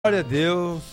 Glória a Deus,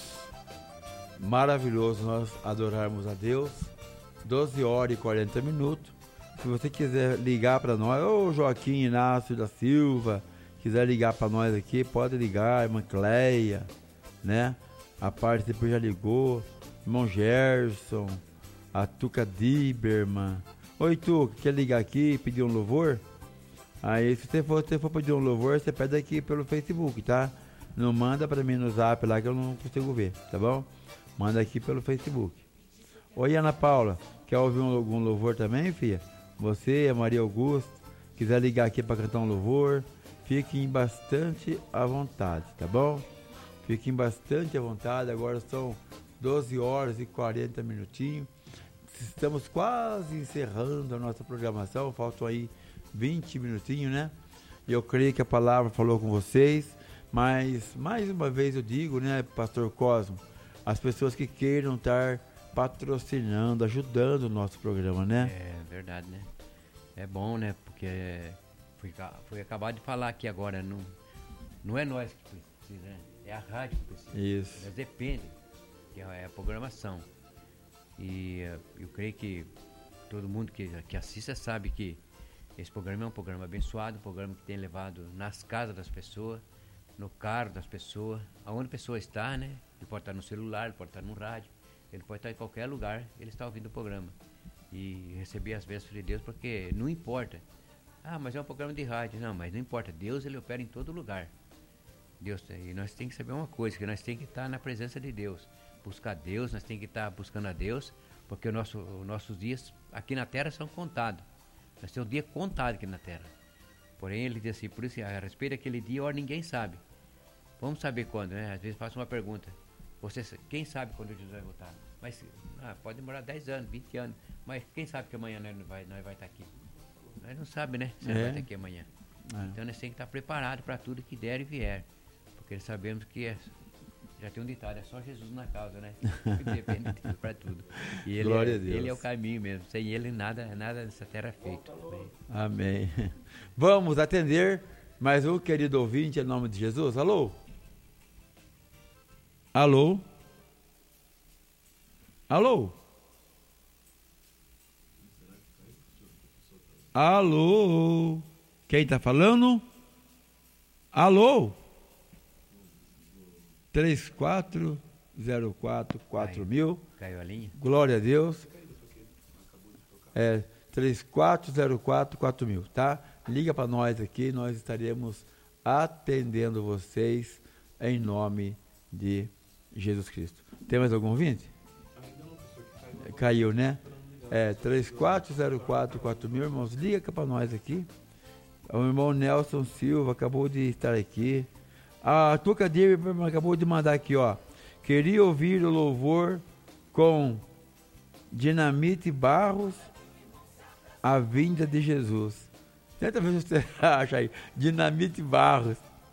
maravilhoso nós adorarmos a Deus. 12 horas e 40 minutos. Se você quiser ligar para nós, ô Joaquim Inácio da Silva, quiser ligar para nós aqui, pode ligar, irmã Cleia, né? A parte depois já ligou, irmão Gerson, a Tuca Diberman. Oi Tuca, quer ligar aqui e pedir um louvor? Aí se você for pedir um louvor, você pede aqui pelo Facebook, tá? Não manda pra mim no zap lá que eu não consigo ver, tá bom? Manda aqui pelo Facebook. Oi, Ana Paula, quer ouvir algum louvor também, filha? Você, a Maria Augusta, quiser ligar aqui pra cantar um louvor, fiquem bastante à vontade, tá bom? Fiquem bastante à vontade, agora são 12 horas e 40 minutinhos. Estamos quase encerrando a nossa programação, faltam aí 20 minutinhos, né? Eu creio que a palavra falou com vocês. Mas, mais uma vez eu digo, né, Pastor Cosmo, as pessoas que queiram estar patrocinando, ajudando o nosso programa, né? É verdade, né? É bom, né? Porque foi acabar de falar aqui agora, não é nós que precisa, né? É a rádio que precisa. Isso. Mas depende, que é a programação. E eu creio que todo mundo que assista sabe que esse programa é um programa abençoado, um programa que tem levado nas casas das pessoas, no carro das pessoas, aonde a pessoa está, né? Ele pode estar no celular, ele pode estar no rádio, ele pode estar em qualquer lugar, ele está ouvindo o programa. E receber as bênçãos de Deus, porque não importa. Ah, mas é um programa de rádio. Não, mas não importa. Deus, ele opera em todo lugar. Deus, e nós temos que saber uma coisa, que nós temos que estar na presença de Deus. Buscar Deus, nós temos que estar buscando a Deus, porque os nossos dias aqui na terra são contados. Nós temos o dia contado aqui na terra. Porém, ele diz assim, por isso, a respeito daquele dia, ninguém sabe. Vamos saber quando, né? Às vezes faço uma pergunta. Quem sabe quando Jesus vai voltar? Mas pode demorar 10 anos, 20 anos. Mas quem sabe que amanhã nós vai estar aqui? Nós não sabemos, né? Se nós vai estar aqui amanhã. Então nós temos que estar preparados para tudo que der e vier. Porque sabemos que já tem um ditado, é só Jesus na causa, né? Depende dele para tudo. E Glória a Deus. Ele é o caminho mesmo. Sem ele nada nessa terra é feito. Amém. Vamos atender mais um querido ouvinte em nome de Jesus. Alô? Alô? Alô? Alô? Quem tá falando? Alô? 34044000. Caiu a linha? Glória a Deus. 34044000, tá? Liga para nós aqui, nós estaremos atendendo vocês em nome de Jesus Cristo. Tem mais algum ouvinte? Caiu, né? 34044000, irmãos, liga para nós aqui. O irmão Nelson Silva acabou de estar aqui. A Tuca Diberman acabou de mandar aqui, ó. Queria ouvir o louvor com Dinamite Barros, a vinda de Jesus. Tenta ver se você acha aí. Dinamite Barros.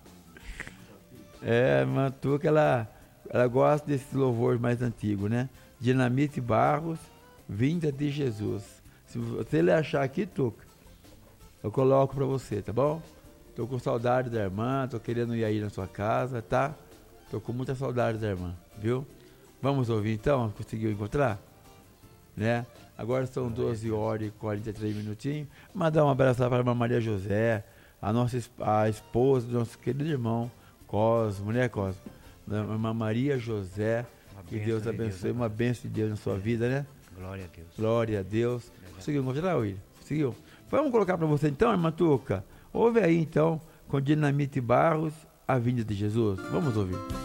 A Tuca, ela gosta desse louvor mais antigo, né? Dinamite Barros, vinda de Jesus. Se ele achar aqui, Tuca, eu coloco pra você, tá bom? Tô com saudade da irmã, tô querendo ir aí na sua casa, tá? Tô com muita saudade da irmã, viu? Vamos ouvir então? Conseguiu encontrar? Né? Agora são 12 horas e 43 minutinhos. Mandar um abraço lá para a irmã Maria José, a esposa do nosso querido irmão Cosmo, né, Cosmo? Da irmã Maria José, que Deus abençoe, uma bênção de Deus na sua vida, né? Glória a Deus. Glória a Deus. Conseguiu encontrar, William? Conseguiu? Vamos colocar para você então, irmã Tuca. Ouve aí então, com Dinamite Barros, a vinda de Jesus. Vamos ouvir.